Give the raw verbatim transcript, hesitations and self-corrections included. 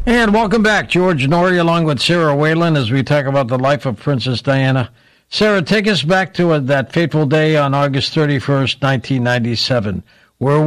And welcome back, George Norrie, along with Sarah Whalen, as we talk about the life of Princess Diana. Sarah, take us back to uh, that fateful day on August thirty-first, nineteen ninety-seven. Where